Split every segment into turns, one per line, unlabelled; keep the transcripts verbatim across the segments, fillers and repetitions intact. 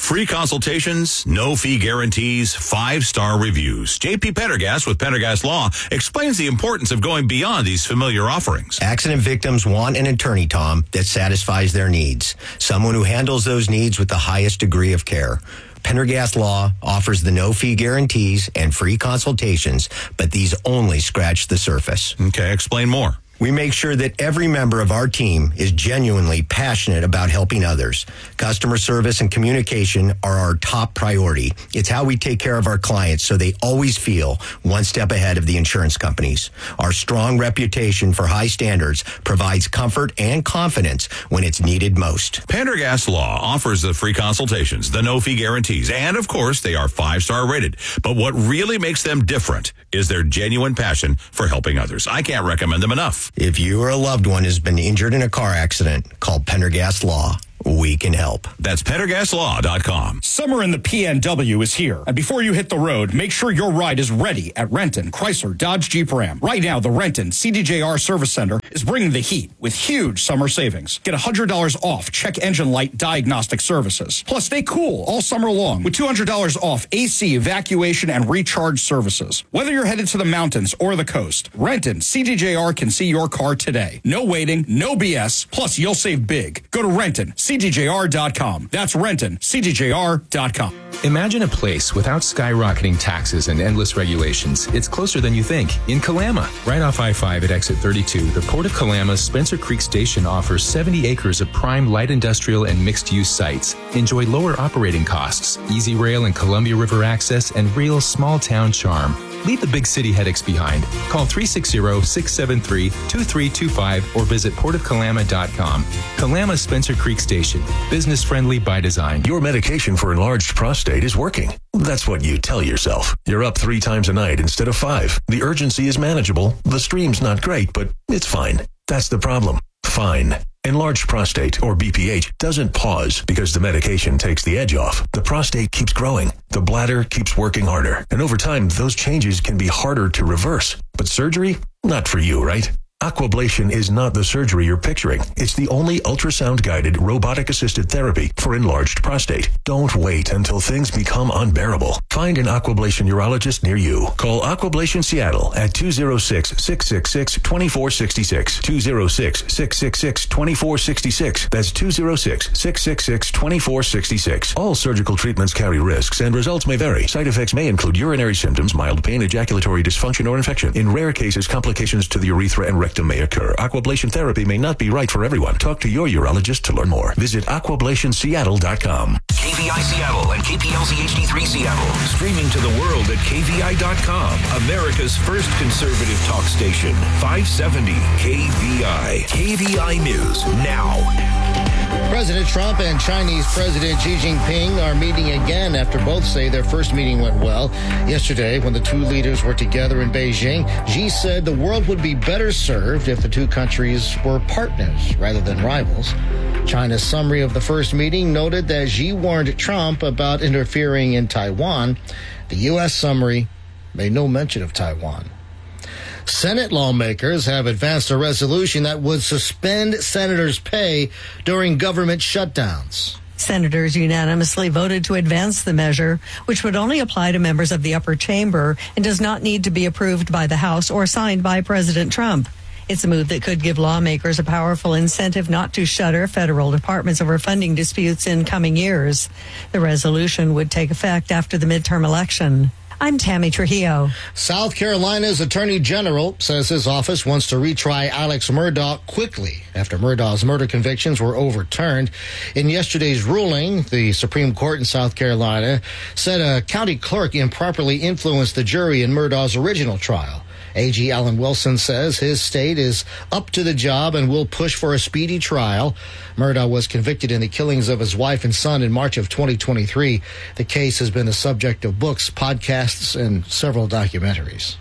Free consultations, no fee guarantees, five-star reviews. J P Pendergast with Pendergast Law explains the importance of going beyond these familiar offerings.
Accident victims want an attorney, Tom, that satisfies their needs. Someone who handles those needs with the highest degree of care. Pendergast Law offers the no-fee guarantees and free consultations, but these only scratch the surface.
Okay, explain more.
We make sure that every member of our team is genuinely passionate about helping others. Customer service and communication are our top priority. It's how we take care of our clients so they always feel one step ahead of the insurance companies. Our strong reputation for high standards provides comfort and confidence when it's needed most.
Pendergast Law offers the free consultations, the no-fee guarantees, and of course, they are five-star rated. But what really makes them different is their genuine passion for helping others. I can't recommend them enough.
If you or a loved one has been injured in a car accident, call Pendergast Law. We can help.
That's Pendergast Law dot com.
Summer in the P N W is here. And before you hit the road, make sure your ride is ready at Renton, Chrysler, Dodge, Jeep, Ram. Right now, the Renton C D J R Service Center is bringing the heat with huge summer savings. Get one hundred dollars off check engine light diagnostic services. Plus, stay cool all summer long with two hundred dollars off A C evacuation and recharge services. Whether you're headed to the mountains or the coast, Renton C D J R can see your car today. No waiting, no B S. Plus, you'll save big. Go to Renton, C D J R dot com. That's Renton, C D J R dot com.
Imagine a place without skyrocketing taxes and endless regulations. It's closer than you think. In Kalama, right off I five at exit thirty-two, the Port of Kalama's Spencer Creek Station offers seventy acres of prime light industrial and mixed-use sites. Enjoy lower operating costs, easy rail and Columbia River access, and real small-town charm. Leave the big city headaches behind. Call three six zero, six seven three, two three two five or visit port of kalama dot com. Kalama Spencer Creek Station. Business friendly by design.
Your medication for enlarged prostate is working. That's what you tell yourself. You're up three times a night instead of five. The urgency is manageable. The stream's not great, but it's fine. That's the problem. Fine. Enlarged prostate, or B P H, doesn't pause because the medication takes the edge off. The prostate keeps growing. The bladder keeps working harder. And over time, those changes can be harder to reverse. But surgery? Not for you, right? Aquablation is not the surgery you're picturing. It's the only ultrasound-guided, robotic-assisted therapy for enlarged prostate. Don't wait until things become unbearable. Find an Aquablation urologist near you. Call Aquablation Seattle at two oh six, six six six, two four six six. two oh six, six six six, two four six six. That's two oh six, six six six, two four six six. All surgical treatments carry risks and results may vary. Side effects may include urinary symptoms, mild pain, ejaculatory dysfunction, or infection. In rare cases, complications to the urethra and rectum may occur. Aquablation therapy may not be right for everyone. Talk to your urologist to learn more. Visit aquablation seattle dot com.
K V I Seattle and K P L Z H D three Seattle. Streaming to the world at K V I dot com. America's first conservative talk station. five seventy K V I. K V I News now.
President Trump and Chinese President Xi Jinping are meeting again after both say their first meeting went well. Yesterday, when the two leaders were together in Beijing, Xi said the world would be better served if the two countries were partners rather than rivals. China's summary of the first meeting noted that Xi warned Trump about interfering in Taiwan. The U S summary made no mention of Taiwan. Senate lawmakers have advanced a resolution that would suspend senators' pay during government shutdowns.
Senators unanimously voted to advance the measure, which would only apply to members of the upper chamber and does not need to be approved by the House or signed by President Trump. It's a move that could give lawmakers a powerful incentive not to shutter federal departments over funding disputes in coming years. The resolution would take effect after the midterm election. I'm Tammy Trujillo.
South Carolina's Attorney General says his office wants to retry Alex Murdaugh quickly after Murdaugh's murder convictions were overturned. In yesterday's ruling, the Supreme Court in South Carolina said a county clerk improperly influenced the jury in Murdaugh's original trial. A G Alan Wilson says his state is up to the job and will push for a speedy trial. Murdaugh was convicted in the killings of his wife and son in March of twenty twenty-three. The case has been the subject of books, podcasts, and several documentaries.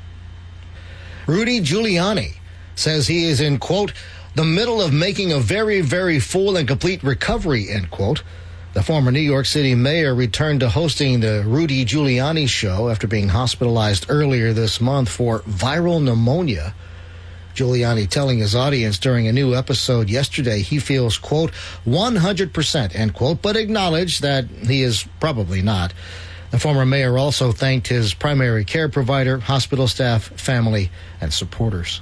Rudy Giuliani says he is in, quote, the middle of making a very, very full and complete recovery, end quote. The former New York City mayor returned to hosting the Rudy Giuliani show after being hospitalized earlier this month for viral pneumonia. Giuliani telling his audience during a new episode yesterday he feels, quote, one hundred percent, end quote, but acknowledged that he is probably not. The former mayor also thanked his primary care provider, hospital staff, family, and supporters.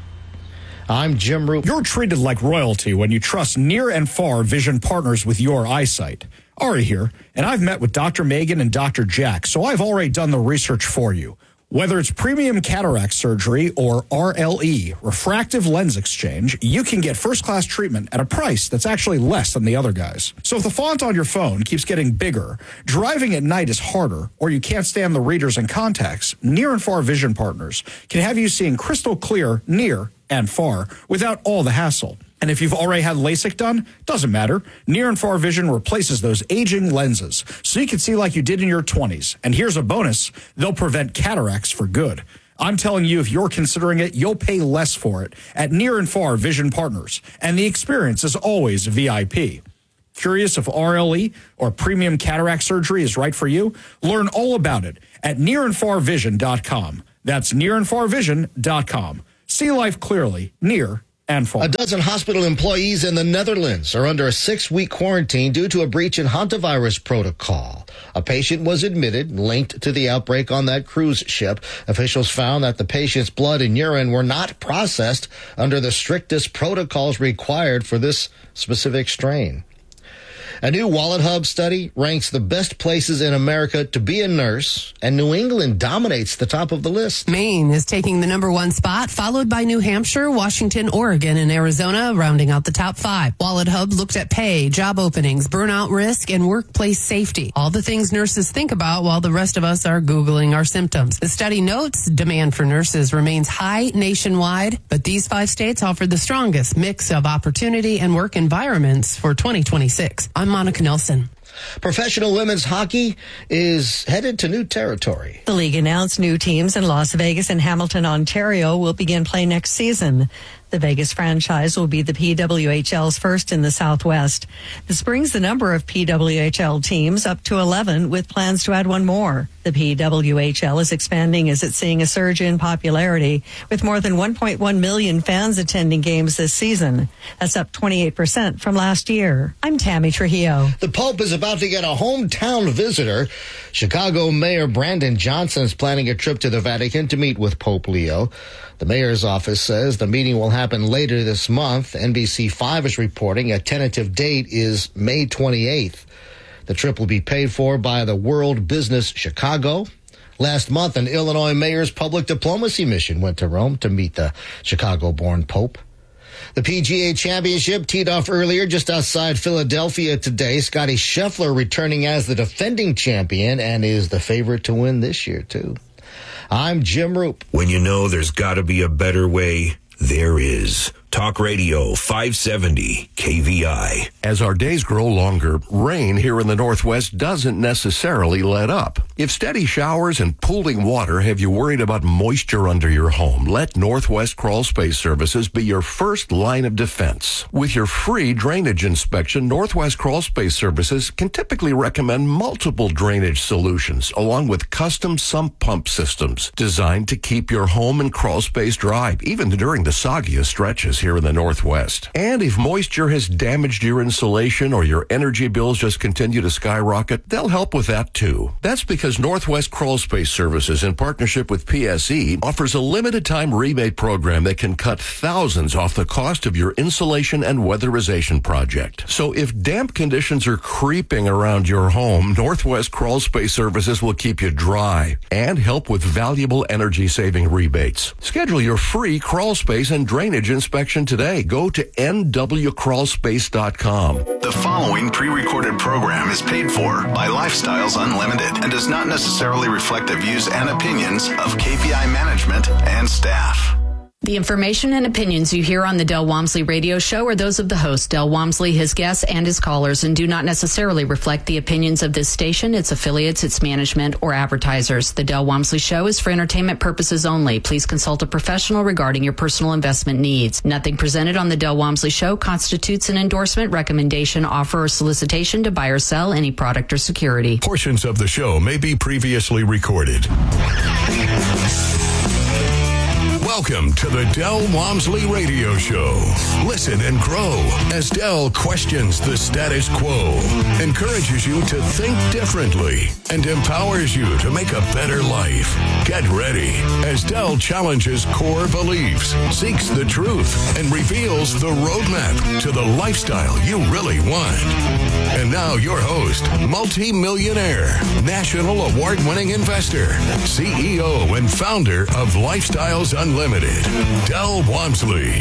I'm Jim Roop.
You're treated like royalty when you trust near and far vision partners with your eyesight. Ari here, and I've met with Doctor Megan and Doctor Jack, so I've already done the research for you. Whether it's premium cataract surgery or R L E, refractive lens exchange, you can get first-class treatment at a price that's actually less than the other guys. So if the font on your phone keeps getting bigger, driving at night is harder, or you can't stand the readers and contacts, Near and Far Vision Partners can have you seeing crystal clear near and far without all the hassle. And if you've already had LASIK done, doesn't matter. Near and Far Vision replaces those aging lenses so you can see like you did in your twenties. And here's a bonus. They'll prevent cataracts for good. I'm telling you, if you're considering it, you'll pay less for it at Near and Far Vision Partners. And the experience is always V I P. Curious if R L E or premium cataract surgery is right for you? Learn all about it at near and far vision dot com. That's near and far vision dot com. See life clearly, near and far.
A dozen hospital employees in the Netherlands are under a six-week quarantine due to a breach in hantavirus protocol. A patient was admitted linked to the outbreak on that cruise ship. Officials found that the patient's blood and urine were not processed under the strictest protocols required for this specific strain. A new Wallet Hub study ranks the best places in America to be a nurse, and New England dominates the top of the list.
Maine is taking the number one spot, followed by New Hampshire, Washington, Oregon, and Arizona, rounding out the top five. Wallet Hub looked at pay, job openings, burnout risk, and workplace safety. All the things nurses think about while the rest of us are Googling our symptoms. The study notes demand for nurses remains high nationwide, but these five states offer the strongest mix of opportunity and work environments for twenty twenty-six. I'm Monica Nelson.
Professional women's hockey is headed to new territory.
The league announced new teams in Las Vegas and Hamilton, Ontario will begin play next season. The Vegas franchise will be the P W H L's first in the Southwest. This brings the number of P W H L teams up to eleven, with plans to add one more. The P W H L is expanding as it's seeing a surge in popularity, with more than one point one million fans attending games this season. That's up twenty-eight percent from last year. I'm Tammy Trujillo.
The Pope is about to get a hometown visitor. Chicago Mayor Brandon Johnson is planning a trip to the Vatican to meet with Pope Leo. The mayor's office says the meeting will happen later this month. N B C five is reporting a tentative date is May twenty-eighth. The trip will be paid for by the World Business Chicago. Last month, an Illinois mayor's public diplomacy mission went to Rome to meet the Chicago-born Pope. The P G A Championship teed off earlier just outside Philadelphia today. Scottie Scheffler returning as the defending champion and is the favorite to win this year, too. I'm Jim Roop.
When you know there's got to be a better way, there is. Talk Radio five seventy K V I.
As our days grow longer, rain here in the Northwest doesn't necessarily let up. If steady showers and pooling water have you worried about moisture under your home, let Northwest Crawl Space Services be your first line of defense. With your free drainage inspection, Northwest Crawl Space Services can typically recommend multiple drainage solutions, along with custom sump pump systems designed to keep your home and crawl space dry, even during the soggiest stretches here in the Northwest. And if moisture has damaged your insulation or your energy bills just continue to skyrocket, they'll help with that too. That's because Northwest Crawl Space Services, in partnership with P S E, offers a limited time rebate program that can cut thousands off the cost of your insulation and weatherization project. So if damp conditions are creeping around your home, Northwest Crawl Space Services will keep you dry and help with valuable energy saving rebates. Schedule your free crawl space and drainage inspection today. Go to N W crawl space dot com.
The following pre-recorded program is paid for by Lifestyles Unlimited and does not necessarily reflect the views and opinions of K V I management and staff.
The information and opinions you hear on the Del Walmsley radio show are those of the host, Del Walmsley, his guests, and his callers, and do not necessarily reflect the opinions of this station, its affiliates, its management, or advertisers. The Del Walmsley show is for entertainment purposes only. Please consult a professional regarding your personal investment needs. Nothing presented on the Del Walmsley show constitutes an endorsement, recommendation, offer, or solicitation to buy or sell any product or security.
Portions of the show may be previously recorded.
Welcome to the Del Walmsley Radio Show. Listen and grow as Del questions the status quo, encourages you to think differently, and empowers you to make a better life. Get ready as Del challenges core beliefs, seeks the truth, and reveals the roadmap to the lifestyle you really want. And now your host, multi-millionaire, national award-winning investor, C E O and founder of Lifestyles Unlimited, Del Walmsley.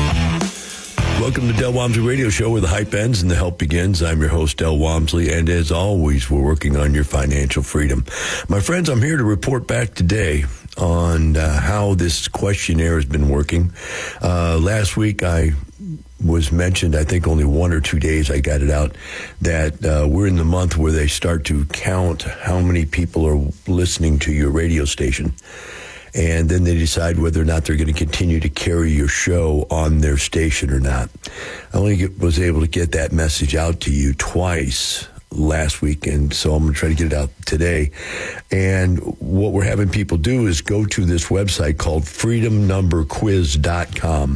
Welcome to Del Walmsley Radio Show, where the hype ends and the help begins. I'm your host, Del Walmsley, and as always, we're working on your financial freedom. My friends, I'm here to report back today on uh, how this questionnaire has been working. Uh, last week, I was mentioned, I think only one or two days I got it out, that uh, we're in the month where they start to count how many people are listening to your radio station. And then they decide whether or not they're going to continue to carry your show on their station or not. I only get, was able to get that message out to you twice last week, and so I'm going to try to get it out today. And what we're having people do is go to this website called freedom number quiz dot com.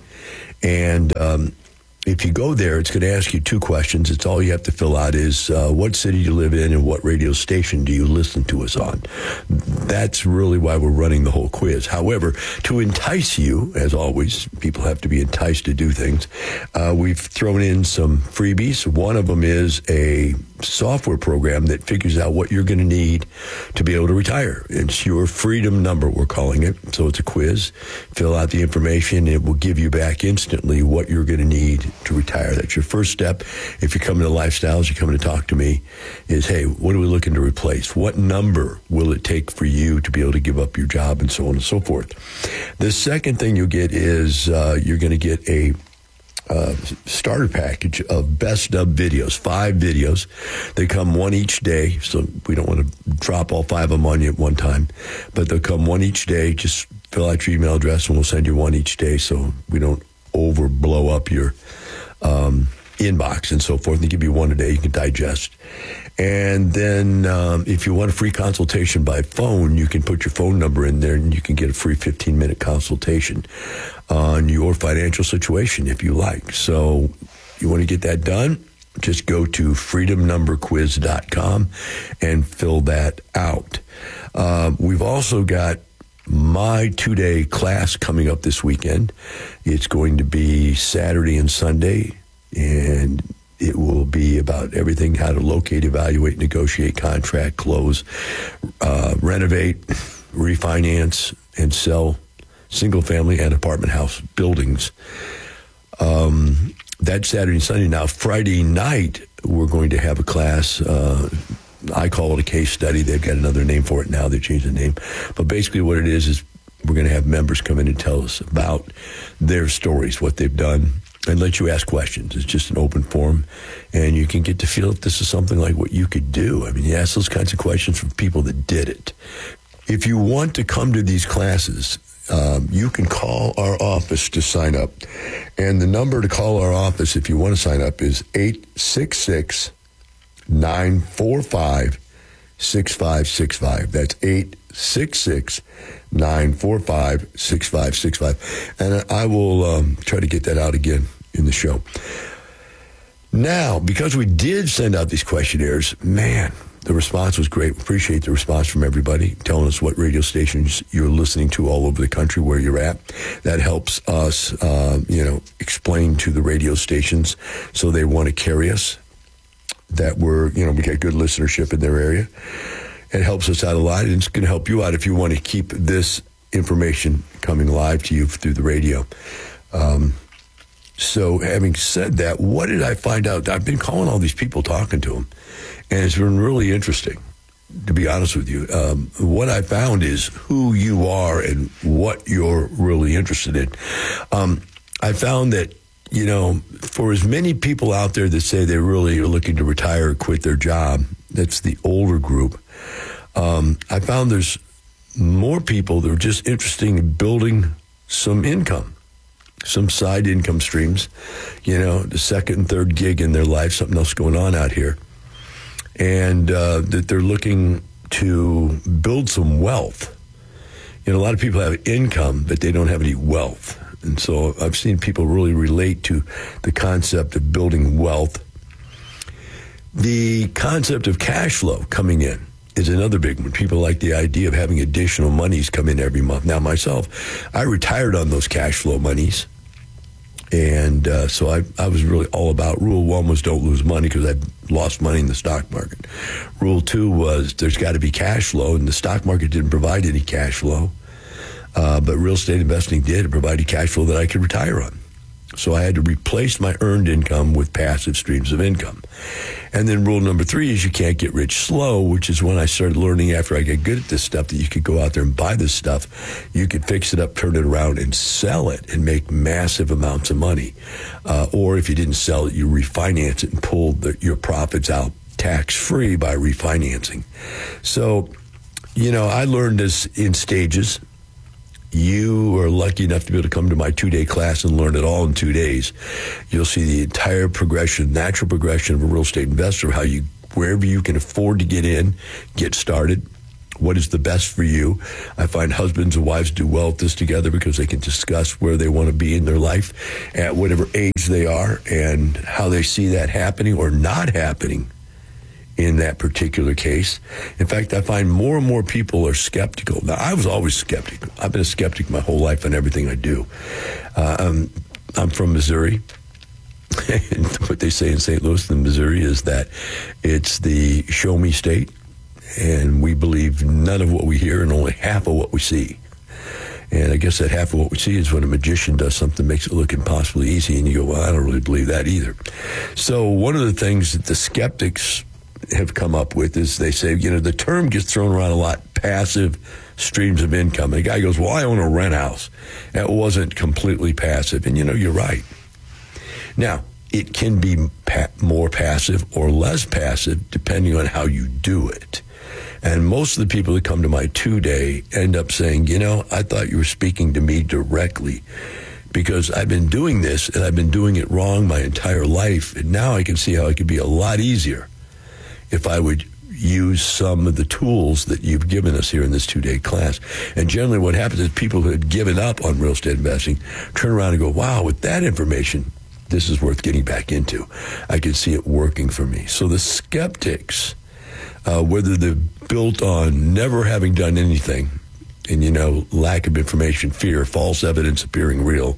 And um, if you go there, it's going to ask you two questions. It's all you have to fill out is uh, what city you live in and what radio station do you listen to us on. That's really why we're running the whole quiz. However, to entice you, as always, people have to be enticed to do things, uh, we've thrown in some freebies. One of them is a software program that figures out what you're going to need to be able to retire. It's your freedom number, we're calling it. So it's a quiz. Fill out the information. It will give you back instantly what you're going to need to retire. That's your first step. If you're coming to Lifestyles, you're coming to talk to me, is, hey, what are we looking to replace? What number will it take for you to be able to give up your job, and so on and so forth? The second thing you'll get is uh, you're going to get a Uh, starter package of best of videos, five videos. They come one each day, so we don't want to drop all five of them on you at one time, but they'll come one each day. Just fill out your email address and we'll send you one each day so we don't over blow up your um, inbox and so forth. They give you one a day you can digest. And then um, if you want a free consultation by phone, you can put your phone number in there and you can get a free fifteen-minute consultation on your financial situation if you like. So you want to get that done? Just go to freedom number quiz dot com and fill that out. Uh, we've also got my two-day class coming up this weekend. It's going to be Saturday and Sunday, and it will be about everything, how to locate, evaluate, negotiate, contract, close, uh, renovate, refinance, and sell single-family and apartment house buildings. Um, that's Saturday and Sunday. Now, Friday night, we're going to have a class. Uh, I call it a case study. They've got another name for it now. They changed the name. But basically what it is is we're going to have members come in and tell us about their stories, what they've done, and let you ask questions. It's just an open forum, and you can get to feel if this is something like what you could do. I mean, you ask those kinds of questions from people that did it. If you want to come to these classes, um, you can call our office to sign up. And the number to call our office if you want to sign up is eight six six, nine four five, six five six five. That's eight six six, nine four five, six five six five. And I will um, try to get that out again in the show. Now, because we did send out these questionnaires, man, the response was great. Appreciate the response from everybody telling us what radio stations you're listening to all over the country, where you're at. That helps us, uh, you know, explain to the radio stations so they want to carry us, that we're, you know, we get good listenership in their area. It helps us out a lot, and it's going to help you out if you want to keep this information coming live to you through the radio. Um, so having said that, what did I find out? I've been calling all these people, talking to them, and it's been really interesting, to be honest with you. Um, what I found is who you are and what you're really interested in. Um, I found that, you know, for as many people out there that say they really are looking to retire or quit their job, that's the older group. Um, I found there's more people that are just interested in building some income, some side income streams, you know, the second and third gig in their life, something else going on out here. And uh, that they're looking to build some wealth. You know, a lot of people have income, but they don't have any wealth. And so I've seen people really relate to the concept of building wealth. The concept of cash flow coming in is another big one. People like the idea of having additional monies come in every month. Now, myself, I retired on those cash flow monies. And uh, so I, I was really all about rule one was don't lose money because I lost money in the stock market. Rule two was there's got to be cash flow, and the stock market didn't provide any cash flow. Uh, but real estate investing did. It provided cash flow that I could retire on. So I had to replace my earned income with passive streams of income. And then rule number three is you can't get rich slow, which is when I started learning after I got good at this stuff that you could go out there and buy this stuff. You could fix it up, turn it around, and sell it and make massive amounts of money. Uh, or if you didn't sell it, you refinance it and pull the, your profits out tax-free by refinancing. So, you know, I learned this in stages. You are lucky enough to be able to come to my two-day class and learn it all in two days. You'll see the entire progression, natural progression of a real estate investor, how you, wherever you can afford to get in, get started, what is the best for you. I find husbands and wives do well at this together because they can discuss where they want to be in their life at whatever age they are and how they see that happening or not happening in that particular case. In fact, I find more and more people are skeptical. Now, I was always skeptical. I've been a skeptic my whole life on everything I do. Uh, I'm, I'm from Missouri. And what they say in Saint Louis, in Missouri, is that it's the show me state, and we believe none of what we hear and only half of what we see. And I guess that half of what we see is when a magician does something, makes it look impossibly easy, and you go, well, I don't really believe that either. So one of the things that the skeptics have come up with is they say, you know, the term gets thrown around a lot, passive streams of income. And the guy goes, well, I own a rent house. That wasn't completely passive. And, you know, you're right. Now, it can be pa- more passive or less passive depending on how you do it. And most of the people that come to my two-day end up saying, you know, I thought you were speaking to me directly because I've been doing this and I've been doing it wrong my entire life. And now I can see how it could be a lot easier if I would use some of the tools that you've given us here in this two-day class. And generally what happens is people who have given up on real estate investing turn around and go, wow, with that information, this is worth getting back into. I can see it working for me. So the skeptics, uh, whether they're built on never having done anything, and, you know, lack of information, fear, false evidence appearing real,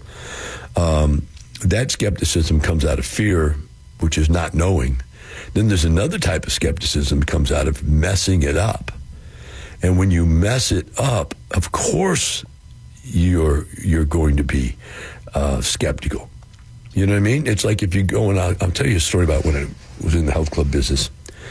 um, that skepticism comes out of fear, which is not knowing. Then there's another type of skepticism that comes out of messing it up. And when you mess it up, of course, you're you're going to be uh, skeptical. You know what I mean? It's like if you go and I'll, I'll tell you a story about when I was in the health club business.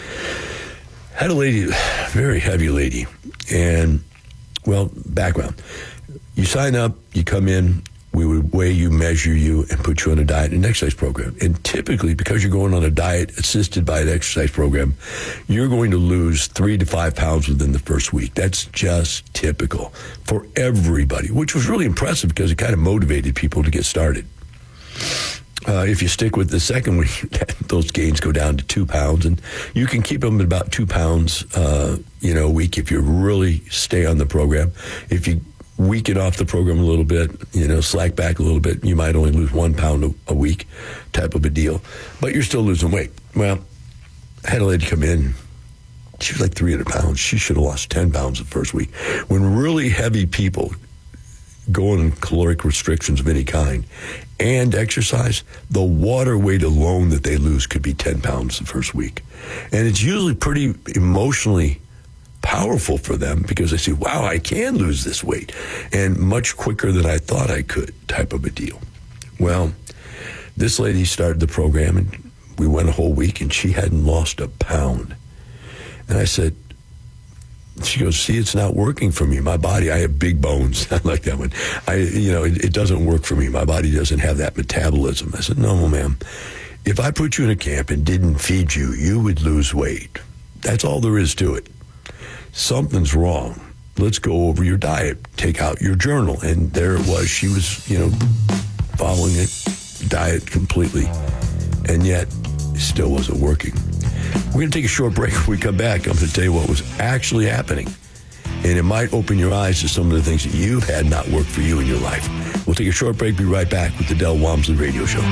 Had a lady, very heavy lady, and, well, background. You sign up, you come in, we would weigh you, measure you, and put you on a diet and exercise program. And typically, because you're going on a diet assisted by an exercise program, you're going to lose three to five pounds within the first week. That's just typical for everybody, which was really impressive because it kind of motivated people to get started. Uh, if you stick with the second week, those gains go down to two pounds, and you can keep them at about two pounds, uh, you know, a week if you really stay on the program. If you weaken off the program a little bit, you know, slack back a little bit, you might only lose one pound a, a week type of a deal, but you're still losing weight. Well, I had a lady come in. She was like three hundred pounds. She should have lost ten pounds the first week. When really heavy people go on caloric restrictions of any kind and exercise, the water weight alone that they lose could be ten pounds the first week. And it's usually pretty emotionally powerful for them because they say, wow, I can lose this weight, and much quicker than I thought I could, type of a deal. Well, this lady started the program, and we went a whole week, and she hadn't lost a pound. And I said, she goes, see, it's not working for me. My body, I have big bones. I like that one. I, you know, it, it doesn't work for me. My body doesn't have that metabolism. I said, no, ma'am. If I put you in a camp and didn't feed you, you would lose weight. That's all there is to it. Something's wrong. Let's go over your diet. Take out your journal. And there it was. She was, you know, following it, diet completely. And yet, it still wasn't working. We're going to take a short break. When we come back, I'm going to tell you what was actually happening and it might open your eyes to some of the things that you've had not work for you in your life. We'll take a short break, be right back with the Del Walmsley Radio Show.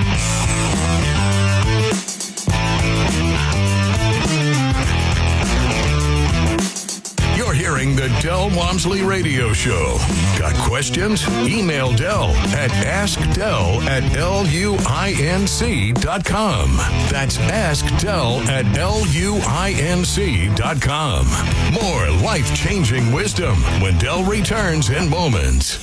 You're hearing the Del Walmsley Radio Show. Got questions? Email Del at askdel at luinc dot com. That's askdel at luinc dot com. More life-changing wisdom when Del returns in moments.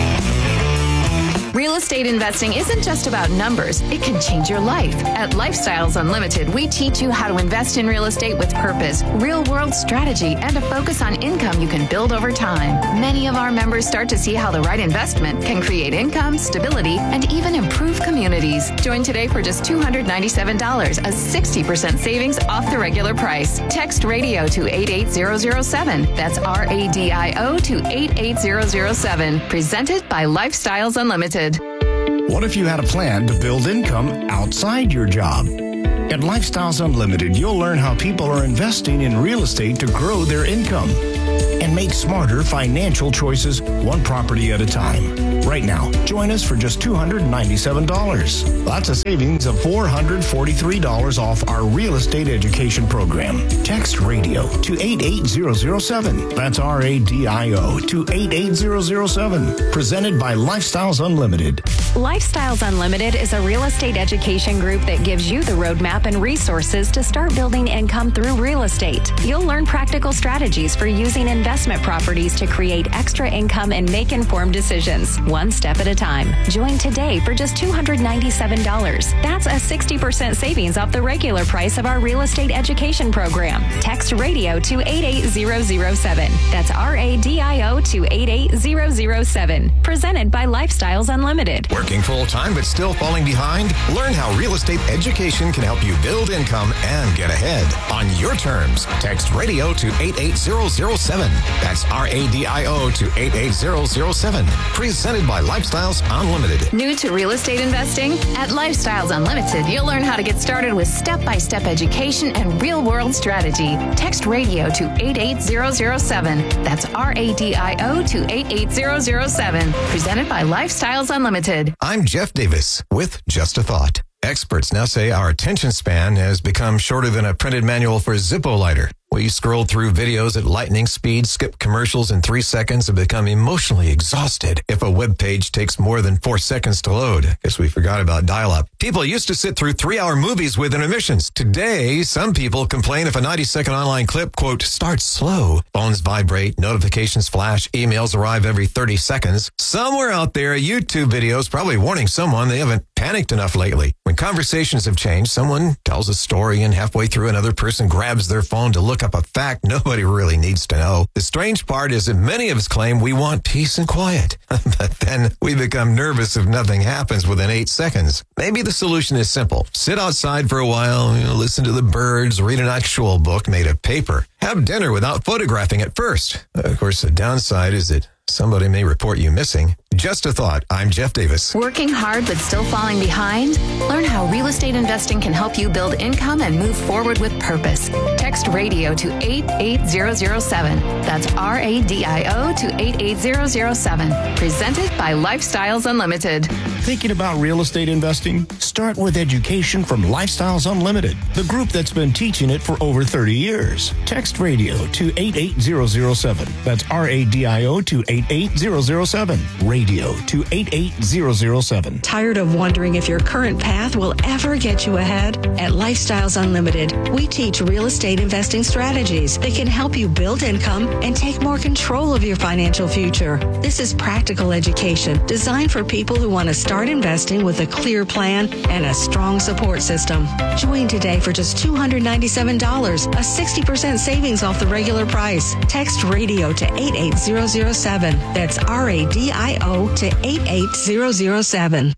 Real estate investing isn't just about numbers. It can change your life. At Lifestyles Unlimited, we teach you how to invest in real estate with purpose, real-world strategy, and a focus on income you can build over time. Many of our members start to see how the right investment can create income, stability, and even improve communities. Join today for just two hundred ninety-seven dollars, a sixty percent savings off the regular price. Text radio to eight eight zero zero seven. That's R A D I O to eight eight zero zero seven. Presented by Lifestyles Unlimited.
What if you had a plan to build income outside your job? At Lifestyles Unlimited, you'll learn how people are investing in real estate to grow their income and make smarter financial choices one property at a time. Right now, join us for just two hundred ninety-seven dollars. That's a savings of four hundred forty-three dollars off our real estate education program. Text radio to eight eight zero zero seven. That's R A D I O to eight eight zero zero seven. Presented by Lifestyles Unlimited.
Lifestyles Unlimited is a real estate education group that gives you the roadmap and resources to start building income through real estate. You'll learn practical strategies for using investment properties to create extra income and make informed decisions, one step at a time. Join today for just two hundred ninety-seven dollars. That's a sixty percent savings off the regular price of our real estate education program. Text radio to eight eight zero zero seven. That's R A D I O to eight eight zero zero seven. Presented by Lifestyles Unlimited.
Working full-time but still falling behind? Learn how real estate education can help you build income and get ahead on your terms. Text radio to eight eight zero zero seven. That's R A D I O to eight eight zero zero seven. Presented by Lifestyles Unlimited.
New to real estate investing? At Lifestyles Unlimited, you'll learn how to get started with step-by-step education and real-world strategy. Text radio to eight eight zero zero seven. That's R A D I O to eight eight zero zero seven. Presented by Lifestyles Unlimited.
I'm Jeff Davis with Just a Thought. Experts now say our attention span has become shorter than a printed manual for a Zippo lighter. We scroll through videos at lightning speed, skip commercials in three seconds, and become emotionally exhausted if a web page takes more than four seconds to load. Guess we forgot about dial-up. People used to sit through three-hour movies with intermissions. Today, some people complain if a ninety-second online clip, quote, starts slow. Phones vibrate, notifications flash, emails arrive every thirty seconds. Somewhere out there, a YouTube video is probably warning someone they haven't panicked enough lately. When conversations have changed, someone tells a story and halfway through another person grabs their phone to look up a fact nobody really needs to know. The strange part is that many of us claim we want peace and quiet, but then we become nervous if nothing happens within eight seconds. Maybe the solution is simple. Sit outside for a while, you know, listen to the birds, read an actual book made of paper. Have dinner without photographing at first. Of course, the downside is that somebody may report you missing. Just a thought. I'm Jeff Davis.
Working hard but still falling behind? Learn how real estate investing can help you build income and move forward with purpose. Text radio to eight eight zero zero seven. That's R A D I O to eight eight zero zero seven. Presented by Lifestyles Unlimited.
Thinking about real estate investing? Start with education from Lifestyles Unlimited, the group that's been teaching it for over thirty years. Text radio to eight eight zero zero seven. That's R A D I O to eight eight zero zero seven. Radio to eight eight zero zero seven.
Tired of wondering if your current path will ever get you ahead? At Lifestyles Unlimited, we teach real estate investing strategies that can help you build income and take more control of your financial future. This is practical education designed for people who want to start investing with a clear plan and a strong support system. Join today for just two hundred ninety-seven dollars, a sixty percent savings off the regular price. Text radio to eight eight zero zero seven. That's R A D I O to eight eight zero zero seven.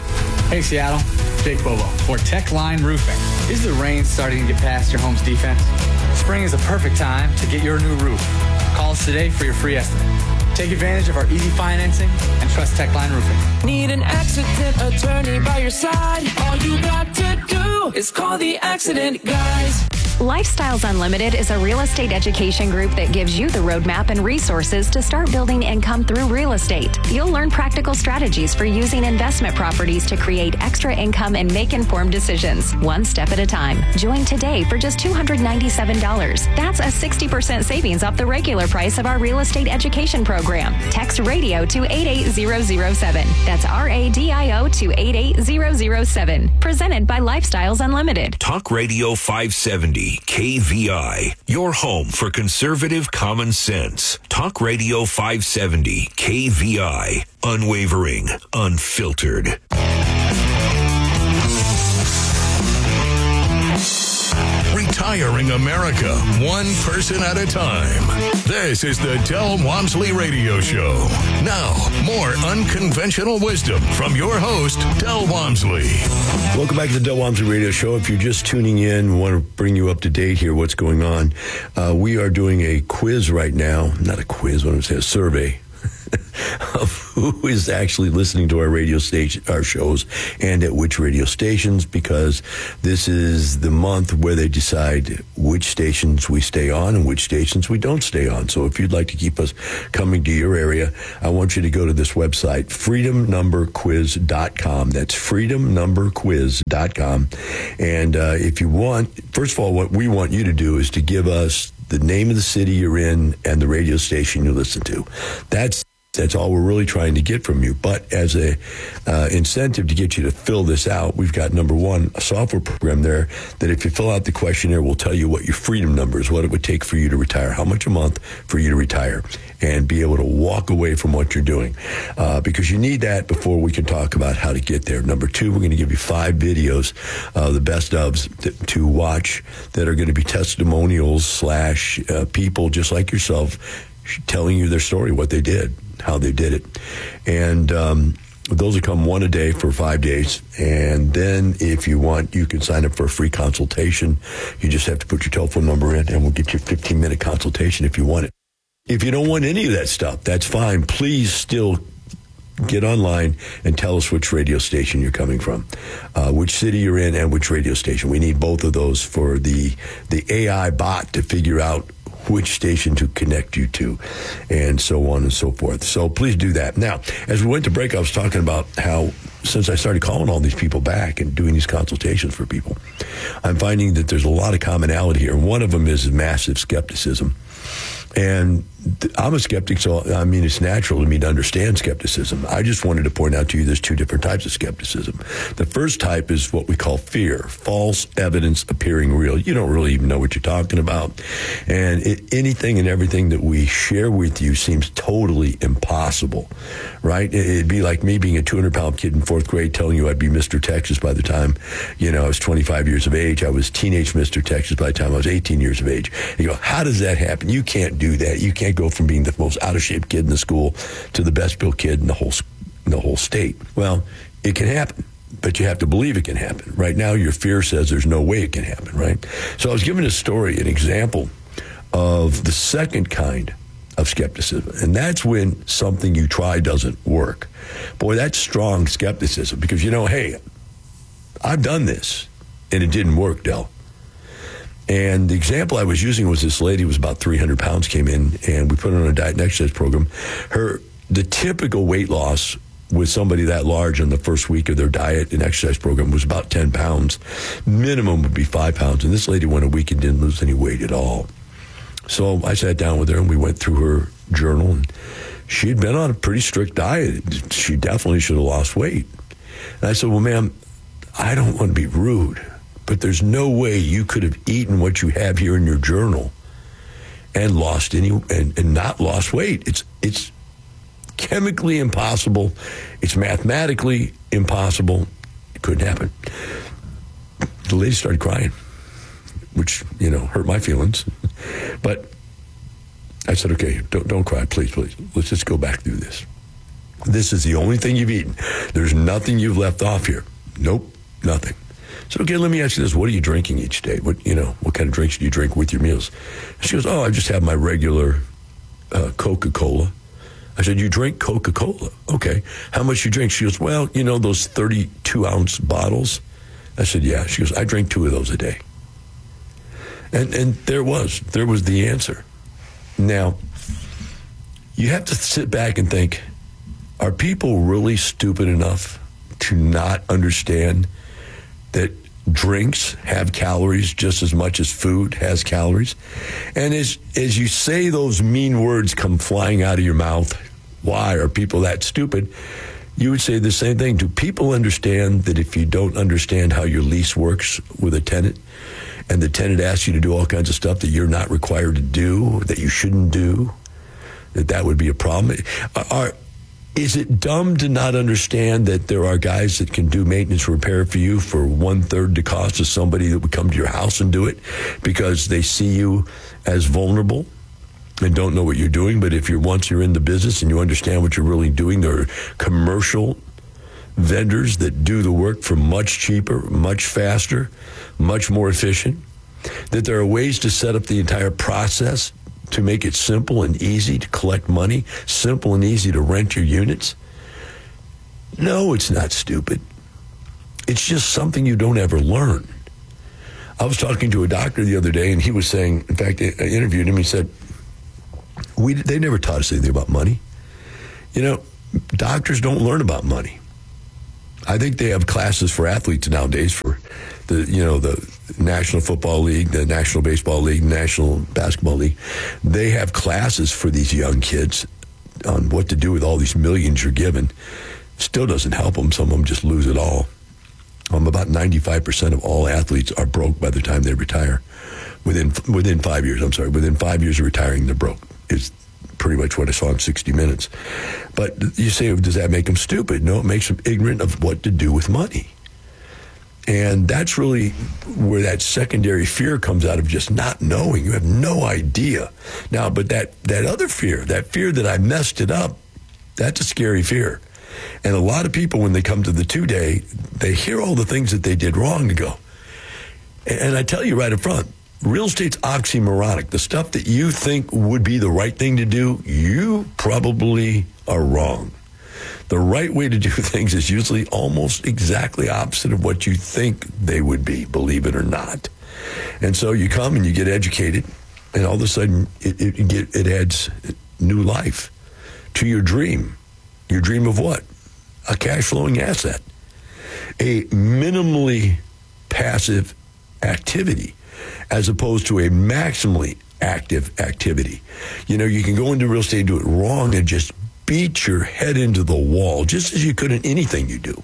Hey Seattle, Jake Bobo for Techline Roofing. Is the rain starting to get past your home's defense? Spring is a perfect time to get your new roof. Call us today for your free estimate. Take advantage of our easy financing and trust Techline Roofing.
Need an accident attorney by your side? All you got to do is call the accident guys.
Lifestyles Unlimited is a real estate education group that gives you the roadmap and resources to start building income through real estate. You'll learn practical strategies for using investment properties to create extra income and make informed decisions, one step at a time. Join today for just two hundred ninety-seven dollars. That's a sixty percent savings off the regular price of our real estate education program. Text radio to eight eight zero zero seven. That's R A D I O to eight eight zero zero seven. Presented by Lifestyles Unlimited.
Talk Radio five seventy K V I, your home for conservative common sense. Talk Radio five seventy K V I, unwavering, unfiltered.
Retiring America, one person at a time. This is the Del Walmsley Radio Show. Now, more unconventional wisdom from your host, Del Walmsley.
Welcome back to the Del Walmsley Radio Show. If you're just tuning in, we want to bring you up to date here, what's going on. Uh, we are doing a quiz right now. Not a quiz, what I'm saying, a survey of who is actually listening to our radio station, our shows, and at which radio stations, because this is the month where they decide which stations we stay on and which stations we don't stay on. So if you'd like to keep us coming to your area, I want you to go to this website, freedom number quiz dot com. That's freedom number quiz dot com. And uh, if you want, first of all, what we want you to do is to give us the name of the city you're in and the radio station you listen to. That's That's all we're really trying to get from you. But as a uh, incentive to get you to fill this out, we've got, number one, a software program there that if you fill out the questionnaire, will tell you what your freedom number is, what it would take for you to retire, how much a month for you to retire, and be able to walk away from what you're doing. Uh, because you need that before we can talk about how to get there. Number two, we're going to give you five videos, uh, the best ofs to, to watch that are going to be testimonials slash uh, people just like yourself telling you their story, what they did, how they did it. And um, those will come one a day for five days. And then if you want, you can sign up for a free consultation. You just have to put your telephone number in, and we'll get you a fifteen-minute consultation if you want it. If you don't want any of that stuff, that's fine. Please still get online and tell us which radio station you're coming from, uh, which city you're in, and which radio station. We need both of those for the the A I bot to figure out which station to connect you to, and so on and so forth. So please do that. Now, as we went to break, I was talking about how since I started calling all these people back and doing these consultations for people, I'm finding that there's a lot of commonality here. One of them is massive skepticism. And I'm a skeptic, so I mean, it's natural to me to understand skepticism. I just wanted to point out to you there's two different types of skepticism. The first type is what we call fear, false evidence appearing real. You don't really even know what you're talking about. And it, anything and everything that we share with you seems totally impossible, right? It'd be like me being a two hundred pound kid in fourth grade telling you I'd be Mister Texas by the time, you know, I was twenty-five years of age. I was teenage Mister Texas by the time I was eighteen years of age. And you go, how does that happen? You can't do that. You can't go from being the most out of shape kid in the school to the best built kid in the whole in the whole state. Well, it can happen, but you have to believe it can happen. Right now, your fear says there's no way it can happen, right? So I was giving a story, an example of the second kind of skepticism, and that's when something you try doesn't work. Boy, that's strong skepticism, because you know, hey, I've done this and it didn't work, Del. And the example I was using was this lady who was about three hundred pounds, came in, and we put her on a diet and exercise program. Her, the typical weight loss with somebody that large on the first week of their diet and exercise program was about ten pounds. Minimum would be five pounds. And this lady went a week and didn't lose any weight at all. So I sat down with her and we went through her journal, and she had been on a pretty strict diet. She definitely should have lost weight. And I said, well, ma'am, I don't want to be rude, but there's no way you could have eaten what you have here in your journal and lost any and, and not lost weight. It's it's chemically impossible. It's mathematically impossible. It couldn't happen. The lady started crying, which, you know, hurt my feelings. But I said, okay, don't don't cry, please, please. Let's just go back through this. This is the only thing you've eaten. There's nothing you've left off here. Nope, nothing. So, okay, let me ask you this. What are you drinking each day? What, you know, what kind of drinks do you drink with your meals? And she goes, oh, I just have my regular uh, Coca-Cola. I said, you drink Coca-Cola? Okay. How much you drink? She goes, well, you know, those thirty-two ounce bottles? I said, yeah. She goes, I drink two of those a day. And and there was. There was the answer. Now, you have to sit back and think, are people really stupid enough to not understand that drinks have calories just as much as food has calories? And as as you say those mean words come flying out of your mouth, why are people that stupid? You would say the same thing. Do people understand that if you don't understand how your lease works with a tenant, and the tenant asks you to do all kinds of stuff that you're not required to do, that you shouldn't do, that that would be a problem? Are, is it dumb to not understand that there are guys that can do maintenance repair for you for one-third the cost of somebody that would come to your house and do it because they see you as vulnerable and don't know what you're doing? But if you're once you're in the business and you understand what you're really doing, there are commercial vendors that do the work for much cheaper, much faster, much more efficient, that there are ways to set up the entire process to make it simple and easy to collect money, simple and easy to rent your units. No, it's not stupid. It's just something you don't ever learn. I was talking to a doctor the other day, and he was saying, in fact, I interviewed him, he said, we they never taught us anything about money. You know, doctors don't learn about money. I think they have classes for athletes nowadays for the, you know, the National Football League, the National Baseball League, National Basketball League. They have classes for these young kids on what to do with all these millions you're given. Still doesn't help them. Some of them just lose it all. Um, about ninety-five percent of all athletes are broke by the time they retire. Within within five years, I'm sorry, within five years of retiring, they're broke. It's pretty much what I saw in sixty minutes. But you say, does that make them stupid? No, it makes them ignorant of what to do with money. And that's really where that secondary fear comes out of, just not knowing. You have no idea. Now, but that, that other fear, that fear that I messed it up, that's a scary fear. And a lot of people, when they come to the two-day, they hear all the things that they did wrong and go. And I tell you right up front, real estate's oxymoronic. The stuff that you think would be the right thing to do, you probably are wrong. The right way to do things is usually almost exactly opposite of what you think they would be, believe it or not. And so you come and you get educated, and all of a sudden it, it, it, it adds new life to your dream. Your dream of what? A cash-flowing asset. A minimally passive activity, as opposed to a maximally active activity. You know, you can go into real estate and do it wrong and just beat your head into the wall, just as you could in anything you do.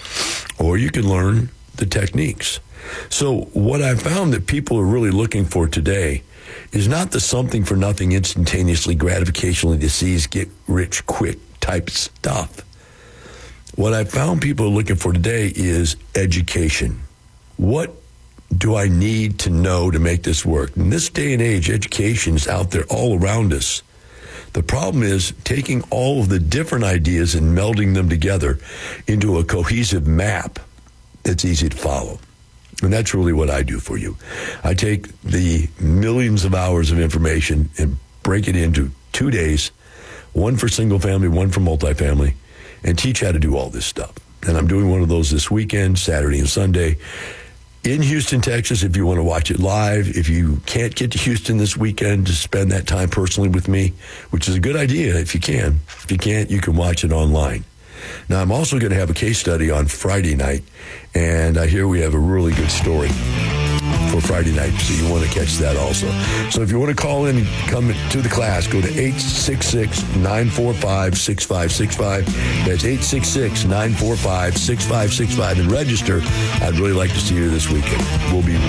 Or you can learn the techniques. So what I found that people are really looking for today is not the something for nothing, instantaneously gratificationally disease, get rich quick type stuff. What I found people are looking for today is education. What do I need to know to make this work? In this day and age, education is out there all around us. The problem is taking all of the different ideas and melding them together into a cohesive map that's easy to follow. And that's really what I do for you. I take the millions of hours of information and break it into two days, one for single family, one for multifamily, and teach how to do all this stuff. And I'm doing one of those this weekend, Saturday and Sunday, in Houston, Texas, if you want to watch it live. If you can't get to Houston this weekend to spend that time personally with me, which is a good idea if you can. If you can't, you can watch it online. Now, I'm also going to have a case study on Friday night, and I hear we have a really good story for Friday night, so you want to catch that also. So if you want to call in and come to the class, go to eight six six, nine four five, six five six five. That's eight six six, nine four five, six five six five, and register. I'd really like to see you this weekend. We'll be